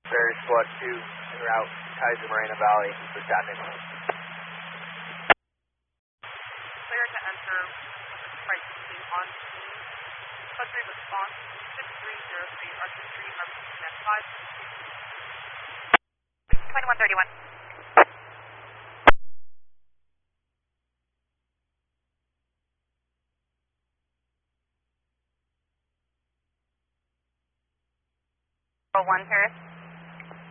Ferry Squad 2 en route Kaiser Moreno Valley for traffic. Clear to enter right speed on scene. Country response 6303 Archer Street, Arlington at 5. 2131. One Paris.